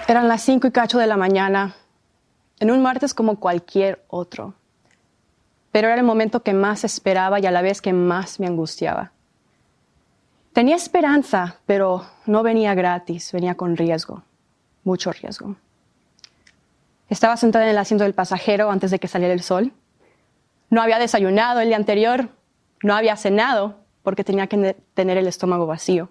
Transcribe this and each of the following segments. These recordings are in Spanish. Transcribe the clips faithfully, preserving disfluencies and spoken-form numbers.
Eran las cinco y cacho de la mañana, en un martes como cualquier otro. Pero era el momento que más esperaba y a la vez que más me angustiaba. Tenía esperanza, pero no venía gratis, venía con riesgo, mucho riesgo. Estaba sentada en el asiento del pasajero antes de que saliera el sol. No había desayunado el día anterior, no había cenado porque tenía que tener el estómago vacío.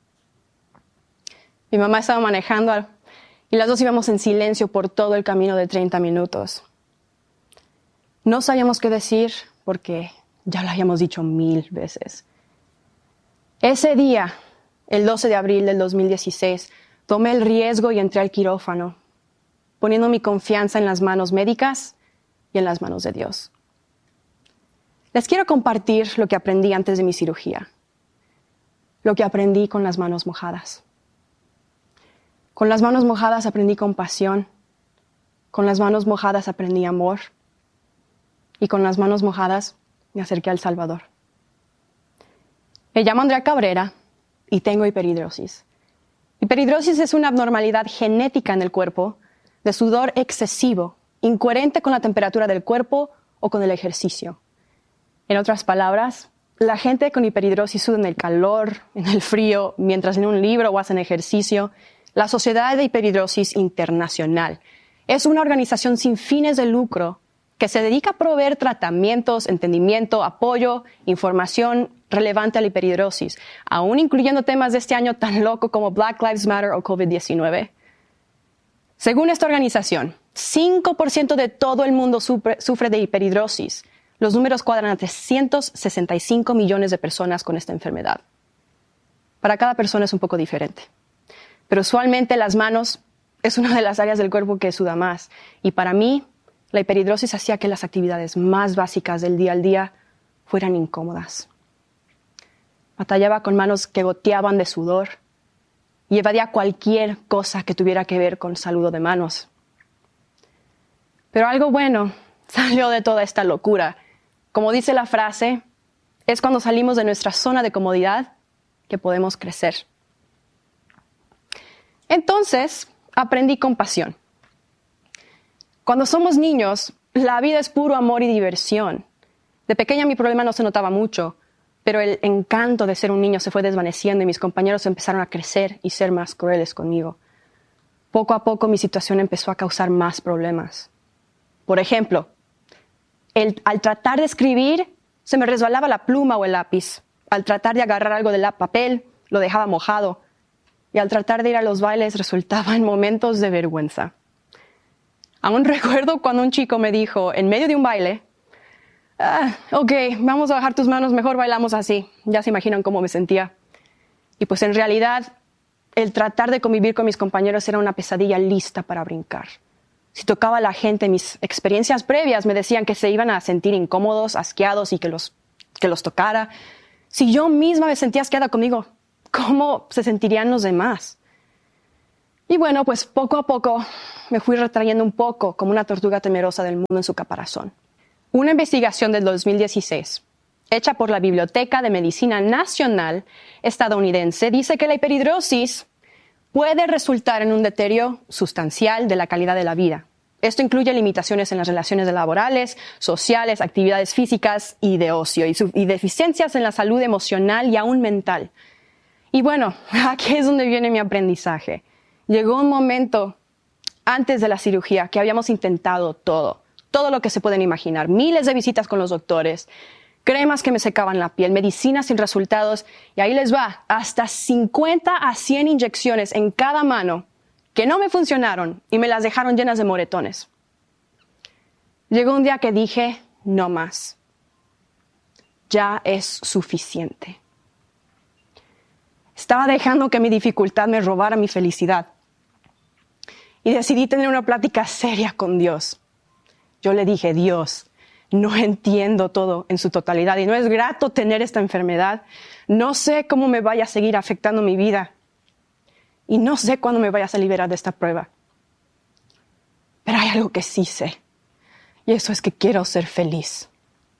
Mi mamá estaba manejando y las dos íbamos en silencio por todo el camino de treinta minutos. No sabíamos qué decir porque ya lo habíamos dicho mil veces. Ese día, el doce de abril del dos mil dieciséis, tomé el riesgo y entré al quirófano, poniendo mi confianza en las manos médicas y en las manos de Dios. Les quiero compartir lo que aprendí antes de mi cirugía, lo que aprendí con las manos mojadas. Con las manos mojadas aprendí compasión, con las manos mojadas aprendí amor y con las manos mojadas me acerqué al Salvador. Me llamo Andrea Cabrera y tengo hiperhidrosis. Hiperhidrosis es una abnormalidad genética en el cuerpo de sudor excesivo, incoherente con la temperatura del cuerpo o con el ejercicio. En otras palabras, la gente con hiperhidrosis suda en el calor, en el frío, mientras leen un libro o hacen ejercicio. La Sociedad de Hiperhidrosis Internacional es una organización sin fines de lucro que se dedica a proveer tratamientos, entendimiento, apoyo, información relevante a la hiperhidrosis, aún incluyendo temas de este año tan loco como Black Lives Matter o COVID diecinueve. Según esta organización, cinco por ciento de todo el mundo sufre, sufre de hiperhidrosis. Los números cuadran a trescientos sesenta y cinco millones de personas con esta enfermedad. Para cada persona es un poco diferente. Pero usualmente las manos es una de las áreas del cuerpo que suda más. Y para mí, la hiperhidrosis hacía que las actividades más básicas del día al día fueran incómodas. Batallaba con manos que goteaban de sudor y evadía cualquier cosa que tuviera que ver con saludo de manos. Pero algo bueno salió de toda esta locura. Como dice la frase, es cuando salimos de nuestra zona de comodidad que podemos crecer. Entonces, aprendí compasión. Cuando somos niños, la vida es puro amor y diversión. De pequeña mi problema no se notaba mucho, pero el encanto de ser un niño se fue desvaneciendo y mis compañeros empezaron a crecer y ser más crueles conmigo. Poco a poco mi situación empezó a causar más problemas. Por ejemplo, el, al tratar de escribir, se me resbalaba la pluma o el lápiz. Al tratar de agarrar algo del papel, lo dejaba mojado. Y al tratar de ir a los bailes resultaba en momentos de vergüenza. Aún recuerdo cuando un chico me dijo, en medio de un baile, ah, ok, vamos a bajar tus manos, mejor bailamos así. Ya se imaginan cómo me sentía. Y pues en realidad, el tratar de convivir con mis compañeros era una pesadilla lista para brincar. Si tocaba a la gente, mis experiencias previas me decían que se iban a sentir incómodos, asqueados y que los, que los tocara. Si yo misma me sentía asqueada conmigo, ¿cómo se sentirían los demás? Y bueno, pues poco a poco me fui retrayendo un poco como una tortuga temerosa del mundo en su caparazón. Una investigación del dos mil dieciséis, hecha por la Biblioteca de Medicina Nacional estadounidense, dice que la hiperhidrosis puede resultar en un deterioro sustancial de la calidad de la vida. Esto incluye limitaciones en las relaciones laborales, sociales, actividades físicas y de ocio, y, su- y deficiencias en la salud emocional y aún mental. Y bueno, aquí es donde viene mi aprendizaje. Llegó un momento antes de la cirugía que habíamos intentado todo, todo lo que se pueden imaginar, miles de visitas con los doctores, cremas que me secaban la piel, medicinas sin resultados, y ahí les va, hasta cincuenta a cien inyecciones en cada mano que no me funcionaron y me las dejaron llenas de moretones. Llegó un día que dije, no más, ya es suficiente. Estaba dejando que mi dificultad me robara mi felicidad. Y decidí tener una plática seria con Dios. Yo le dije, Dios, no entiendo todo en su totalidad y no es grato tener esta enfermedad. No sé cómo me vaya a seguir afectando mi vida. Y no sé cuándo me vayas a liberar de esta prueba. Pero hay algo que sí sé. Y eso es que quiero ser feliz.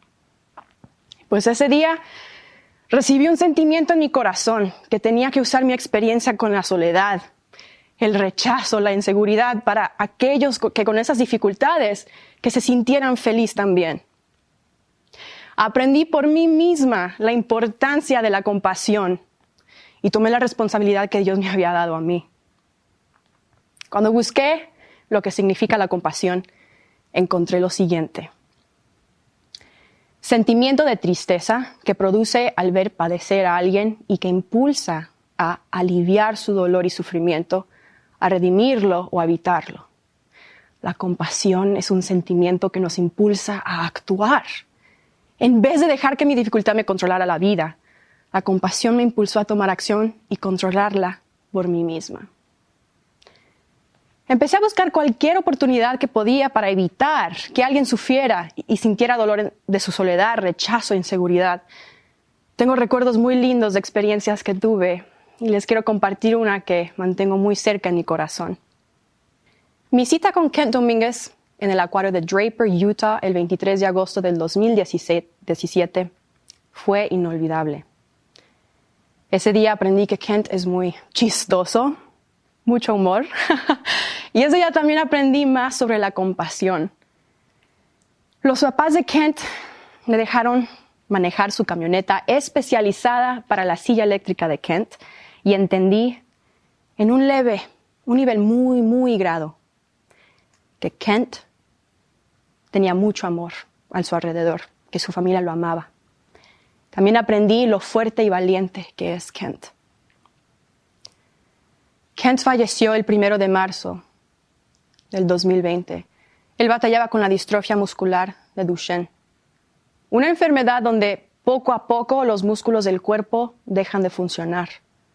Pues ese día recibí un sentimiento en mi corazón que tenía que usar mi experiencia con la soledad, el rechazo, la inseguridad para aquellos que con esas dificultades que se sintieran feliz también. Aprendí por mí misma la importancia de la compasión y tomé la responsabilidad que Dios me había dado a mí. Cuando busqué lo que significa la compasión, encontré lo siguiente. Sentimiento de tristeza que produce al ver padecer a alguien y que impulsa a aliviar su dolor y sufrimiento, a redimirlo o a evitarlo. La compasión es un sentimiento que nos impulsa a actuar. En vez de dejar que mi dificultad me controlara la vida, la compasión me impulsó a tomar acción y controlarla por mí misma. Empecé a buscar cualquier oportunidad que podía para evitar que alguien sufriera y sintiera dolor de su soledad, rechazo e inseguridad. Tengo recuerdos muy lindos de experiencias que tuve y les quiero compartir una que mantengo muy cerca en mi corazón. Mi cita con Kent Domínguez en el acuario de Draper, Utah, el veintitrés de agosto del dos mil diecisiete, fue inolvidable. Ese día aprendí que Kent es muy chistoso, mucho humor, y ese día también aprendí más sobre la compasión. Los papás de Kent le dejaron manejar su camioneta especializada para la silla eléctrica de Kent y entendí en un leve, un nivel muy, muy grado, que Kent tenía mucho amor a su alrededor, que su familia lo amaba. También aprendí lo fuerte y valiente que es Kent. Kent falleció el primero de marzo del dos mil veinte. Él batallaba con la distrofia muscular de Duchenne, una enfermedad donde poco a poco los músculos del cuerpo dejan de funcionar.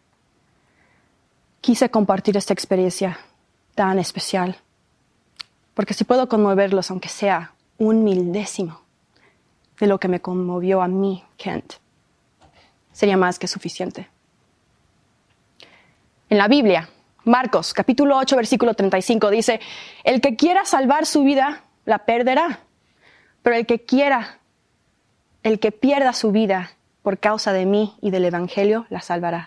Quise compartir esta experiencia tan especial, porque si puedo conmoverlos, aunque sea un milésimo de lo que me conmovió a mí, Kent, sería más que suficiente. En la Biblia, Marcos, capítulo ocho, versículo treinta y cinco, dice, el que quiera salvar su vida, la perderá, pero el que quiera, el que pierda su vida por causa de mí y del Evangelio, la salvará.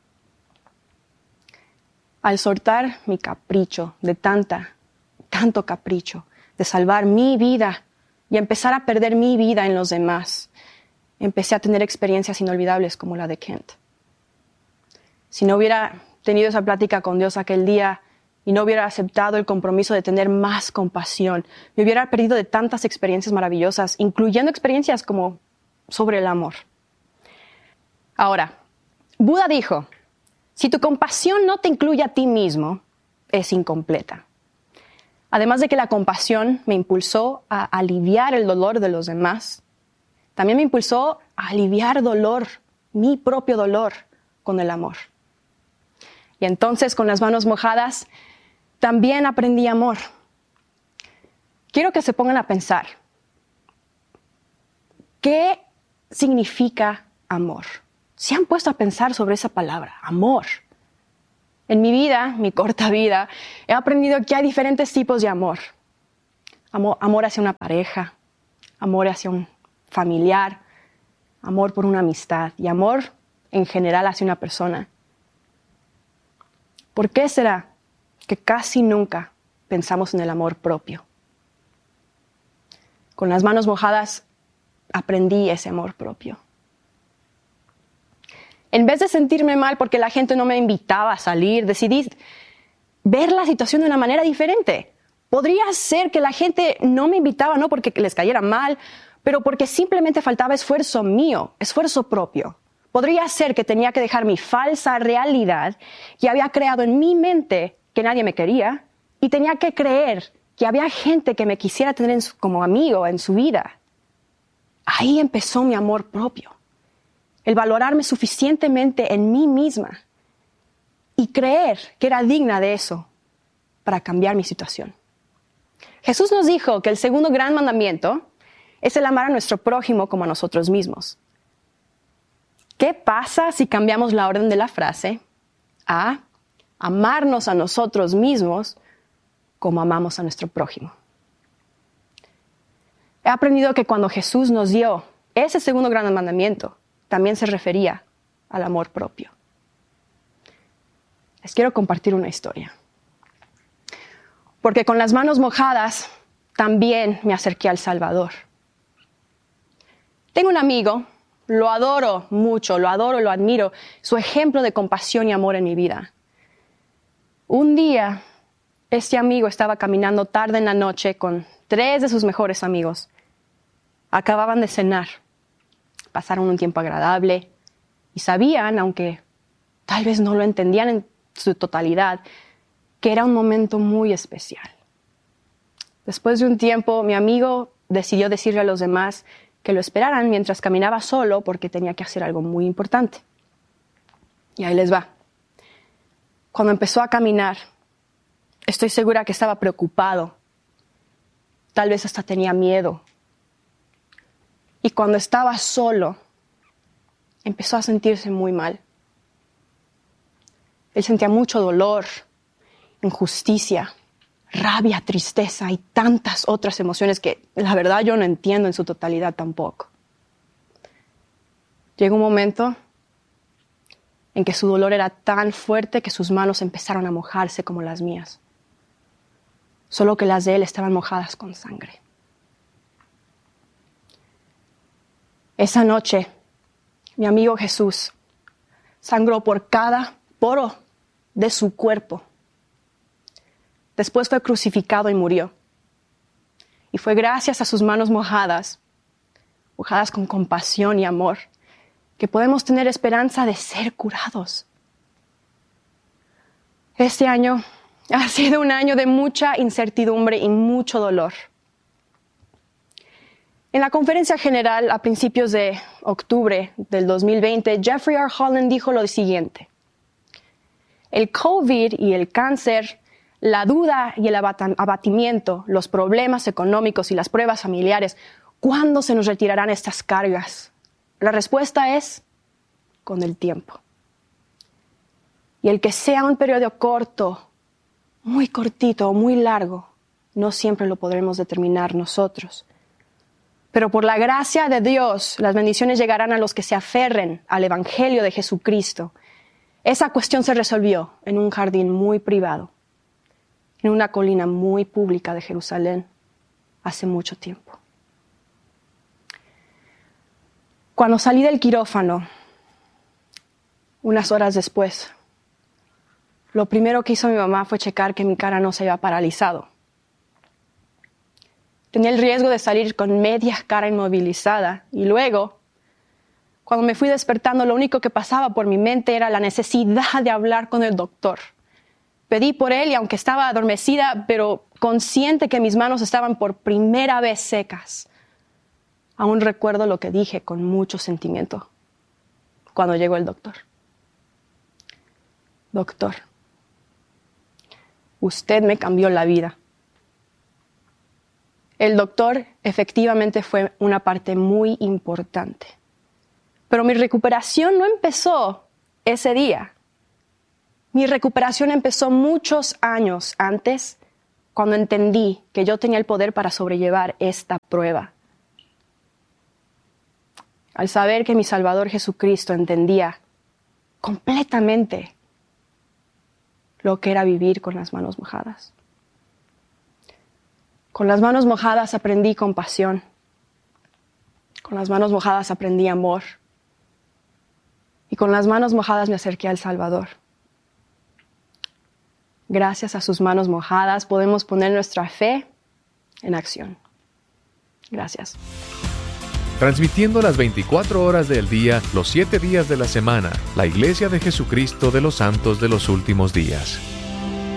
Al soltar mi capricho de tanta, tanto capricho, de salvar mi vida y empezar a perder mi vida en los demás, empecé a tener experiencias inolvidables como la de Kent. Si no hubiera tenido esa plática con Dios aquel día y no hubiera aceptado el compromiso de tener más compasión, me hubiera perdido de tantas experiencias maravillosas, incluyendo experiencias como sobre el amor. Ahora, Buda dijo, si tu compasión no te incluye a ti mismo, es incompleta. Además de que la compasión me impulsó a aliviar el dolor de los demás, también me impulsó a aliviar dolor, mi propio dolor, con el amor. Y entonces, con las manos mojadas, también aprendí amor. Quiero que se pongan a pensar, ¿qué significa amor? ¿Se han puesto a pensar sobre esa palabra, amor? En mi vida, mi corta vida, he aprendido que hay diferentes tipos de amor. Amor, amor hacia una pareja, amor hacia un familiar, amor por una amistad y amor en general hacia una persona. ¿Por qué será que casi nunca pensamos en el amor propio? Con las manos mojadas aprendí ese amor propio. En vez de sentirme mal porque la gente no me invitaba a salir, decidí ver la situación de una manera diferente. Podría ser que la gente no me invitaba no porque les cayera mal, pero porque simplemente faltaba esfuerzo mío, esfuerzo propio. Podría ser que tenía que dejar mi falsa realidad que había creado en mi mente que nadie me quería y tenía que creer que había gente que me quisiera tener en su, como amigo en su vida. Ahí empezó mi amor propio. El valorarme suficientemente en mí misma y creer que era digna de eso para cambiar mi situación. Jesús nos dijo que el segundo gran mandamiento es el amar a nuestro prójimo como a nosotros mismos. ¿Qué pasa si cambiamos la orden de la frase a amarnos a nosotros mismos como amamos a nuestro prójimo? He aprendido que cuando Jesús nos dio ese segundo gran mandamiento, también se refería al amor propio. Les quiero compartir una historia. porque con las manos mojadas también me acerqué al Salvador. Tengo un amigo, lo adoro mucho, lo adoro, lo admiro, su ejemplo de compasión y amor en mi vida. Un día, este amigo estaba caminando tarde en la noche con tres de sus mejores amigos. Acababan de cenar, pasaron un tiempo agradable y sabían, aunque tal vez no lo entendían en su totalidad, que era un momento muy especial. Después de un tiempo, mi amigo decidió decirle a los demás que lo esperaran mientras caminaba solo porque tenía que hacer algo muy importante. Y ahí les va. Cuando empezó a caminar, estoy segura que estaba preocupado. Tal vez hasta tenía miedo. Y cuando estaba solo, empezó a sentirse muy mal. Él sentía mucho dolor, injusticia, rabia, tristeza y tantas otras emociones que la verdad yo no entiendo en su totalidad tampoco. Llegó un momento en que su dolor era tan fuerte que sus manos empezaron a mojarse como las mías. Solo que las de él estaban mojadas con sangre. Esa noche, mi amigo Jesús sangró por cada poro de su cuerpo. Después fue crucificado y murió. Y fue gracias a sus manos mojadas, mojadas con compasión y amor, que podemos tener esperanza de ser curados. Este año ha sido un año de mucha incertidumbre y mucho dolor. En la conferencia general a principios de octubre del dos mil veinte, Jeffrey R. Holland dijo lo siguiente: el COVID y el cáncer, la duda y el abatimiento, los problemas económicos y las pruebas familiares, ¿cuándo se nos retirarán estas cargas? La respuesta es con el tiempo. Y el que sea un periodo corto, muy cortito o muy largo, no siempre lo podremos determinar nosotros. Pero por la gracia de Dios, las bendiciones llegarán a los que se aferren al Evangelio de Jesucristo. Esa cuestión se resolvió en un jardín muy privado, en una colina muy pública de Jerusalén, hace mucho tiempo. Cuando salí del quirófano, unas horas después, lo primero que hizo mi mamá fue checar que mi cara no se había paralizado. Tenía el riesgo de salir con media cara inmovilizada y luego, cuando me fui despertando, lo único que pasaba por mi mente era la necesidad de hablar con el doctor. Pedí por él y aunque estaba adormecida, pero consciente que mis manos estaban por primera vez secas, aún recuerdo lo que dije con mucho sentimiento cuando llegó el doctor. Doctor, usted me cambió la vida. El doctor efectivamente fue una parte muy importante. Pero mi recuperación no empezó ese día. Mi recuperación empezó muchos años antes, cuando entendí que yo tenía el poder para sobrellevar esta prueba. Al saber que mi Salvador Jesucristo entendía completamente lo que era vivir con las manos mojadas. Con las manos mojadas aprendí compasión. Con las manos mojadas aprendí amor. Y con las manos mojadas me acerqué al Salvador. Gracias a sus manos mojadas podemos poner nuestra fe en acción. Gracias. Transmitiendo las veinticuatro horas del día, los siete días de la semana, la Iglesia de Jesucristo de los Santos de los Últimos Días.